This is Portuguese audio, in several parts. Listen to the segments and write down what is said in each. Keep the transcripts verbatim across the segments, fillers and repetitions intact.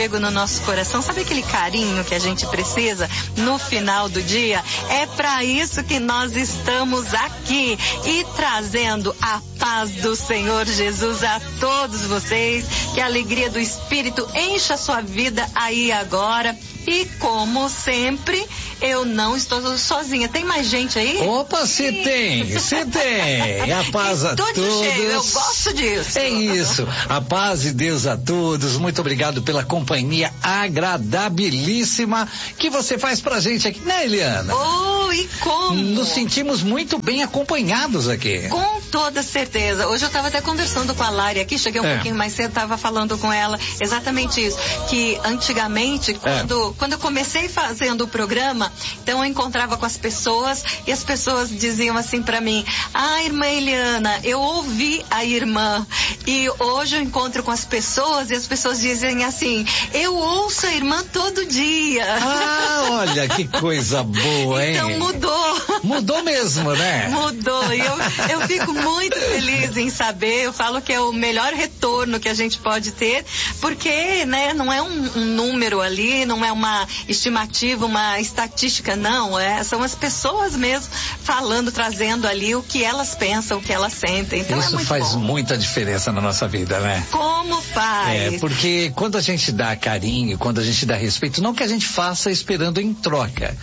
no nosso coração, sabe aquele carinho que a gente precisa no final do dia? É para isso que nós estamos aqui e trazendo a paz do Senhor Jesus a todos vocês, que a alegria do Espírito encha a sua vida aí agora. E como sempre, eu não estou sozinha. Tem mais gente aí? Opa, se tem, se tem. A paz a todos. Cheio, eu gosto disso. É isso. A paz de Deus a todos. Muito obrigado pela companhia agradabilíssima que você faz pra gente aqui, né, Eliana? Oh, e como? Nos sentimos muito bem acompanhados aqui. Com toda certeza. Hoje eu estava até conversando com a Lari aqui, cheguei um é. pouquinho mais cedo, estava falando com ela exatamente isso, que antigamente, quando, é. quando eu comecei fazendo o programa, então eu encontrava com as pessoas e as pessoas diziam assim pra mim: ah, irmã Eliana, eu ouvi a irmã, e hoje eu encontro com as pessoas e as pessoas dizem assim: eu ouço a irmã todo dia. Ah, olha que coisa boa, hein? Então mudou. Mudou mesmo, né? Mudou, e eu, eu fico muito feliz em saber. Eu falo que é o melhor retorno que a gente pode ter, porque, né, não é um, um número ali, não é uma estimativa, uma estatística, não, é, são as pessoas mesmo falando, trazendo ali o que elas pensam, o que elas sentem. Então isso é muito faz bom. Muita diferença na nossa vida, né? Como faz? É, porque quando a gente dá carinho, quando a gente dá respeito, não que a gente faça esperando em troca,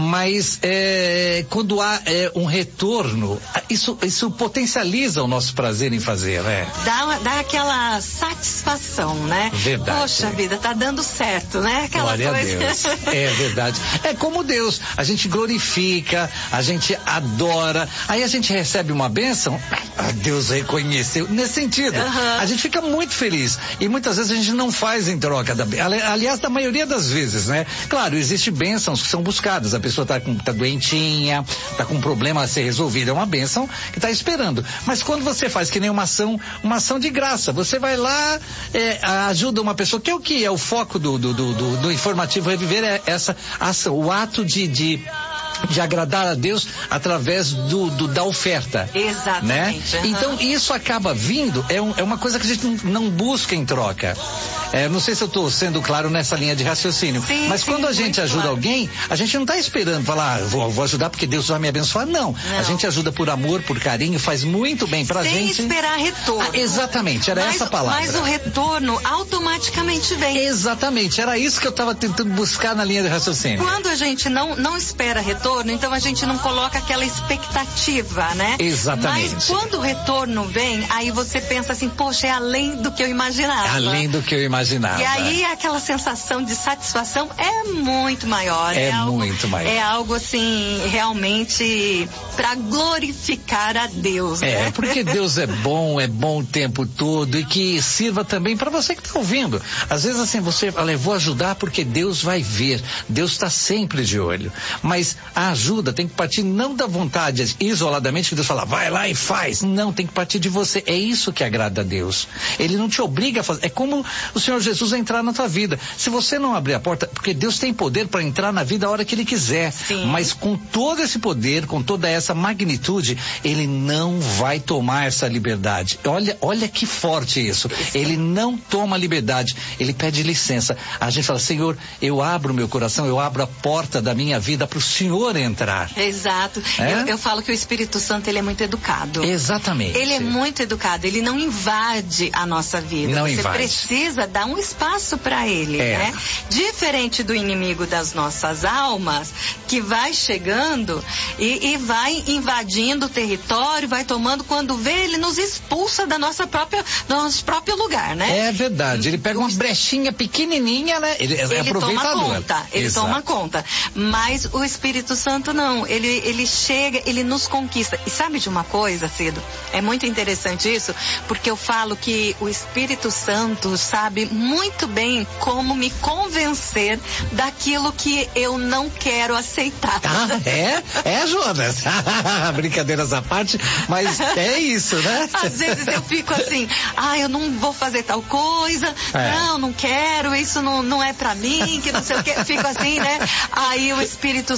mas é, quando há é, um retorno, isso, isso potencializa o nosso prazer em fazer, né? Dá, dá aquela satisfação, né? Verdade. Poxa vida, tá dando certo, né? Aquela Glória coisa. a Deus. É verdade. É como Deus. A gente glorifica, a gente adora, aí a gente recebe uma bênção, ah, Deus reconheceu. Nesse sentido, uhum. a gente fica muito feliz. E muitas vezes a gente não faz em troca da bênção. Aliás, da maioria das vezes, né? Claro, existem bênçãos que são buscadas. A pessoa tá, com, tá doentinha, tá com um problema a ser resolvido. É uma bênção que tá esperando. Mas quando você faz que nem uma ação, uma ação de graça, você vai lá, é, ajuda uma pessoa, que é o que é o foco do, do, do, do, do informativo Reviver, é essa ação, o ato de, de de agradar a Deus através do, do da oferta. Exatamente. Né? Uhum. Então isso acaba vindo, é, um, é uma coisa que a gente não, não busca em troca. É, não sei se eu estou sendo claro nessa linha de raciocínio, sim, mas sim, quando a gente ajuda claro. alguém, a gente não está esperando falar, ah, vou, vou ajudar porque Deus vai me abençoar, não. não. A gente ajuda por amor, por carinho, faz muito bem pra Sem gente. Sem esperar retorno. Ah, exatamente, era mas, essa palavra. Mas o retorno automaticamente vem. Exatamente, era isso que eu estava tentando buscar na linha de raciocínio. Quando a gente não, não espera retorno, então a gente não coloca aquela expectativa, né? Exatamente. Mas quando o retorno vem, aí você pensa assim, poxa, é além do que eu imaginava. Além do que eu imaginava. E aí aquela sensação de satisfação é muito maior. É, é algo, muito maior. É algo assim, realmente para glorificar a Deus. É, né? porque Deus é bom, é bom o tempo todo, e que sirva também para você que está ouvindo. Às vezes assim, você fala, eu vou ajudar porque Deus vai ver. Deus está sempre de olho. Mas a ajuda tem que partir não da vontade isoladamente, que Deus fala, vai lá e faz. Não, tem que partir de você. É isso que agrada a Deus. Ele não te obriga a fazer. É como o Senhor Jesus a entrar na tua vida. Se você não abrir a porta, porque Deus tem poder para entrar na vida a hora que Ele quiser. Sim. Mas com todo esse poder, com toda essa magnitude, Ele não vai tomar essa liberdade. Olha, olha que forte isso. Ele não toma liberdade. Ele pede licença. A gente fala, Senhor, eu abro meu coração, eu abro a porta da minha vida para o Senhor entrar. Exato. É? Eu, eu falo que o Espírito Santo, ele é muito educado. Exatamente. Ele é muito educado. Ele não invade a nossa vida. Não Você invade. precisa dar um espaço para ele, é. né? Diferente do inimigo das nossas almas, que vai chegando e, e vai invadindo o território, vai tomando, quando vê, ele nos expulsa da nossa própria, do nosso próprio lugar, né? É verdade. Ele pega uma brechinha pequenininha, né? Ele, ele é toma conta. Ele Exato. toma conta. Mas o Espírito Santo não. Ele, ele chega, ele nos conquista. E sabe de uma coisa, Cido? É muito interessante isso, porque eu falo que o Espírito Santo sabe muito bem como me convencer daquilo que eu não quero aceitar. Ah, é? É, Jonas? Brincadeiras à parte, mas é isso, né? Às vezes eu fico assim, ah, eu não vou fazer tal coisa, é. não, não quero, isso não, não é pra mim, que não sei o que, fico assim, né? Aí o Espírito Santo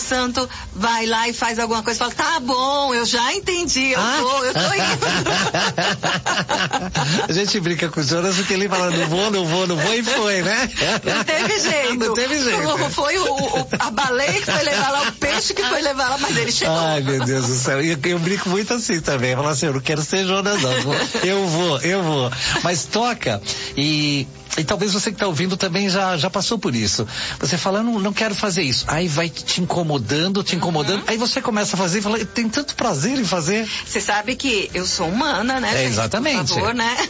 vai lá e faz alguma coisa, fala, tá bom, eu já entendi, eu ah? tô, eu tô indo. A gente brinca com o Jonas porque ele fala, não vou, não vou, não vou e foi, né? Não teve jeito. Não teve jeito. Foi o, o, a baleia que foi levar lá, o peixe que foi levar lá, mas ele chegou. Ai, meu Deus do céu. Eu, eu brinco muito assim também. Falo assim, eu não quero ser Jonas, não. Eu vou, eu vou. Mas toca e... E talvez você que está ouvindo também já, já passou por isso. Você fala, eu não, não quero fazer isso. Aí vai te incomodando, te incomodando. Uhum. Aí você começa a fazer e fala, tem tanto prazer em fazer. Você sabe que eu sou humana, né? É, exatamente. Por favor, né?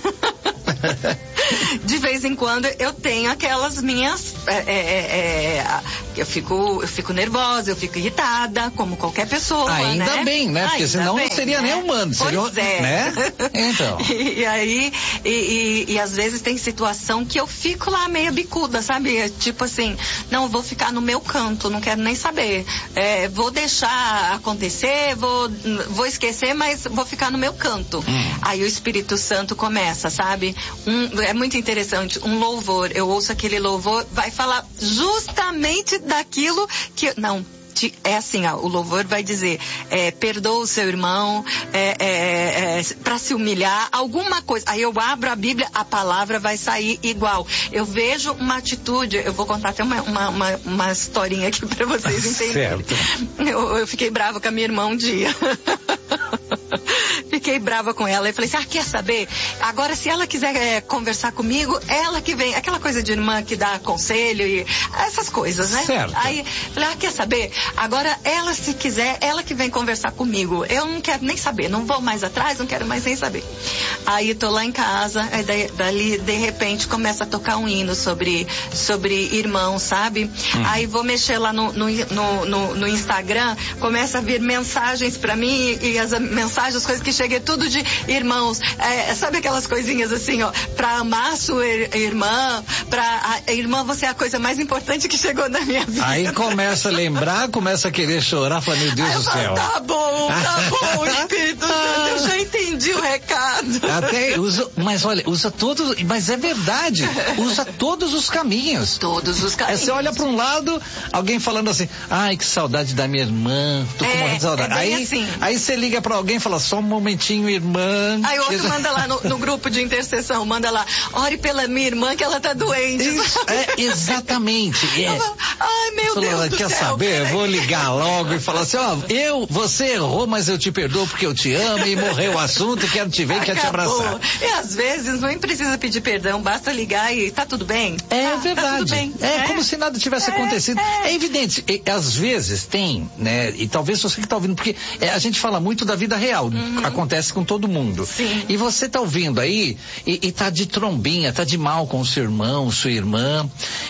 De vez em quando eu tenho aquelas minhas... É, é, é, eu, fico, eu fico nervosa, eu fico irritada, como qualquer pessoa, Ainda né? bem, né? Porque Ainda senão bem, não seria né? nem humano. Seria, pois é. Né? Então. E, e aí, e, e, e às vezes tem situação que eu fico lá meio bicuda, sabe? Tipo assim, não, vou ficar no meu canto, não quero nem saber. É, vou deixar acontecer, vou, vou esquecer, mas vou ficar no meu canto. Hum. Aí o Espírito Santo começa, sabe? Um, é muito interessante, um louvor, eu ouço aquele louvor, vai falar justamente daquilo que... Não, é assim, ó, o louvor vai dizer, é, perdoa o seu irmão, é, é, é, para se humilhar, alguma coisa. Aí eu abro a Bíblia, a palavra vai sair igual. Eu vejo uma atitude, eu vou contar até uma, uma, uma, uma historinha aqui para vocês entenderem. Certo. Eu, eu fiquei brava com a minha irmã um dia. Fiquei brava com ela e falei assim, ah, quer saber? Agora se ela quiser é, conversar comigo, ela que vem, aquela coisa de irmã que dá conselho e essas coisas, né? Certo. Aí, falei, ah, quer saber? Agora ela se quiser, ela que vem conversar comigo. Eu não quero nem saber, não vou mais atrás, não quero mais nem saber. Aí tô lá em casa, aí daí, dali de repente começa a tocar um hino sobre, sobre irmão, sabe? Hum. Aí vou mexer lá no, no, no, no, no Instagram, começa a vir mensagens pra mim e, e as mensagens, as coisas que cheguei tudo de irmãos, é, sabe aquelas coisinhas assim, ó, pra amar sua irmã, pra a, irmã, você é a coisa mais importante que chegou na minha vida. Aí começa a lembrar, começa a querer chorar, fala, meu Deus Aí do falo, céu. Tá bom, tá bom, Espírito Santo, eu já entendi o recado. Até usa, mas olha, usa todos, mas é verdade, usa todos os caminhos. Todos os caminhos. Aí você olha pra um lado, alguém falando assim, ai, que saudade da minha irmã, tô com é, morrendo de saudade. É bem aí, assim. aí você liga pra alguém e fala, só um momentinho, irmã. Aí o outro manda lá no, no grupo de intercessão, manda lá, ore pela minha irmã que ela tá doente. Isso, é, exatamente. É. Ai, meu Falou, Deus do quer céu. Quer saber? Vou ligar logo e falar assim, ó, eu, você errou, mas eu te perdoo porque eu te amo e morreu o assunto, quero te ver e quero te abraçar. E às vezes não precisa pedir perdão, basta ligar e tá tudo bem. É tá, verdade. Tá tudo bem. É, é como se nada tivesse é, acontecido. É, é evidente, e, às vezes tem, né, e talvez você que tá ouvindo, porque é, a gente fala muito da vida real, uhum. Acontece com todo mundo. Sim. E você tá ouvindo aí e, e tá de trombinha, tá de mal com o seu irmão, sua irmã,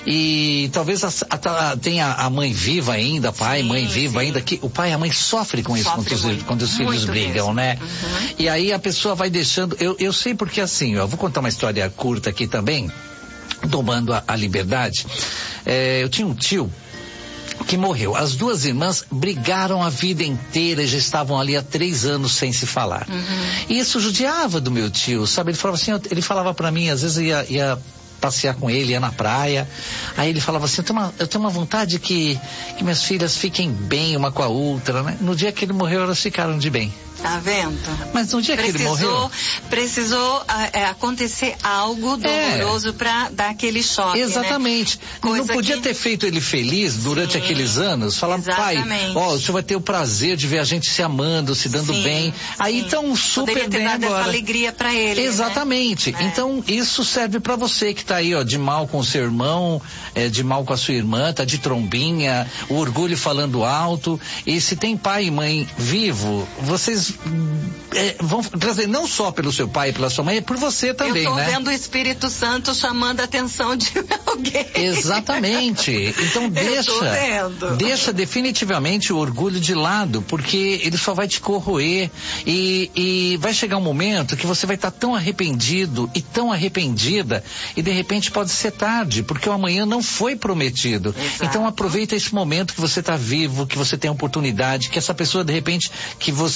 e talvez a, a, a, tenha a mãe viva ainda, pai, sim, mãe viva sim. ainda, que o pai e a mãe sofrem com isso sofre quando, muito, os, quando os filhos brigam, mesmo. Né? Uhum. E aí a pessoa vai deixando, eu, eu sei porque assim, eu vou contar uma história curta aqui também, tomando a, a liberdade. É, eu tinha um tio que morreu. As duas irmãs brigaram a vida inteira e já estavam ali há três anos sem se falar. Uhum. E isso judiava do meu tio, sabe? Ele falava assim, ele falava pra mim, às vezes ia, ia passear com ele, ia na praia, aí ele falava assim, eu tenho uma, eu tenho uma vontade que, que minhas filhas fiquem bem uma com a outra, né? No dia que ele morreu, elas ficaram de bem. Tá vendo? Mas no dia precisou, que ele morreu... Precisou é, acontecer algo doloroso é. Pra dar aquele choque, exatamente. Né? Não podia que... ter feito ele feliz durante sim, aqueles anos, falar, pai, ó, o senhor vai ter o prazer de ver a gente se amando, se dando sim, bem. Aí então super poderia ter bem dado agora. Essa alegria pra ele. Exatamente. Né? Então isso serve pra você que tá aí, ó, de mal com o seu irmão, é, de mal com a sua irmã, tá de trombinha, o orgulho falando alto. E se tem pai e mãe vivo, vocês É, vão trazer não só pelo seu pai e pela sua mãe, é por você também, eu tô né? vendo o Espírito Santo chamando a atenção de alguém. Exatamente. Então deixa, deixa definitivamente o orgulho de lado, porque ele só vai te corroer e, e vai chegar um momento que você vai estar tão arrependido e tão arrependida e de repente pode ser tarde, porque o amanhã não foi prometido. Exato. Então aproveita esse momento que você está vivo, que você tem a oportunidade, que essa pessoa de repente que você está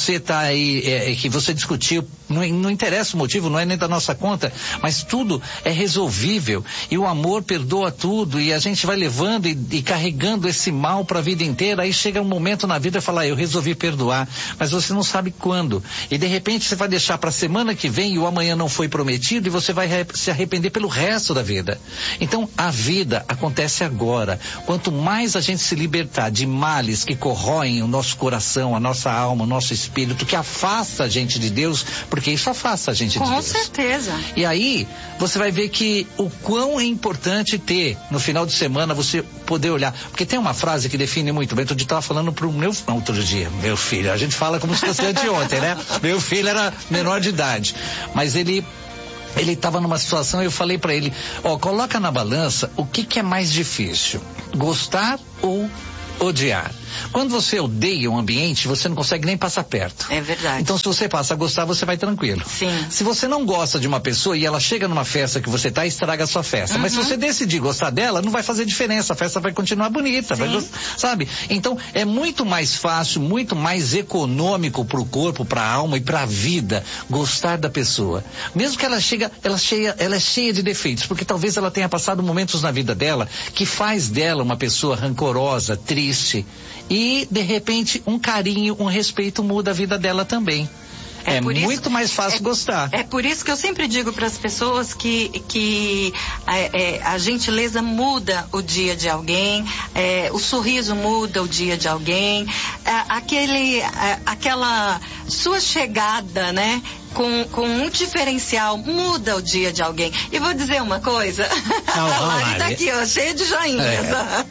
aí, é, que você discutiu, não, não interessa o motivo, não é nem da nossa conta, mas tudo é resolvível e o amor perdoa tudo e a gente vai levando e, e carregando esse mal para a vida inteira. Aí chega um momento na vida e fala, ah, eu resolvi perdoar, mas você não sabe quando. E de repente você vai deixar para a semana que vem e o amanhã não foi prometido e você vai se arrepender pelo resto da vida. Então a vida acontece agora. Quanto mais a gente se libertar de males que corroem o nosso coração, a nossa alma, o nosso espírito, que afasta a gente de Deus, porque isso afasta a gente de Deus. Com certeza. E aí você vai ver que o quão é importante ter no final de semana você poder olhar, porque tem uma frase que define muito bem. Eu estava falando para o meu não, outro dia, meu filho, a gente fala como se fosse anteontem, né? Meu filho era menor de idade, mas ele ele estava numa situação e eu falei para ele, ó, coloca na balança o que que é mais difícil, gostar ou odiar. Quando você odeia um ambiente, você não consegue nem passar perto. É verdade. Então, se você passa a gostar, você vai tranquilo. Sim. Se você não gosta de uma pessoa e ela chega numa festa que você tá, estraga a sua festa. Uhum. Mas se você decidir gostar dela, não vai fazer diferença. A festa vai continuar bonita, vai, sabe? Então, é muito mais fácil, muito mais econômico pro corpo, pra alma e pra vida gostar da pessoa. Mesmo que ela chega, ela cheia, ela é cheia de defeitos, porque talvez ela tenha passado momentos na vida dela que faz dela uma pessoa rancorosa, triste. E, de repente, um carinho, um respeito muda a vida dela também. É, é muito isso, mais fácil é, gostar. É por isso que eu sempre digo para as pessoas que, que é, é, a gentileza muda o dia de alguém, é, o sorriso muda o dia de alguém, é, aquele, é, aquela sua chegada, né? Com, com um diferencial, muda o dia de alguém. E vou dizer uma coisa, não, a Lari tá aqui, ó, cheia de joinhas. É.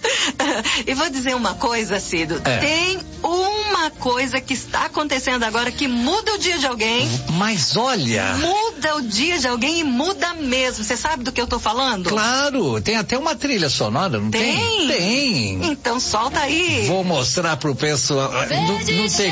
E vou dizer uma coisa, Cido, é. Tem uma coisa que está acontecendo agora que muda o dia de alguém. Mas olha... Muda o dia de alguém e muda mesmo. Você sabe do que eu tô falando? Claro, tem até uma trilha sonora, não tem? Tem. Tem. Então solta aí. Vou mostrar pro pessoal. Não, não tem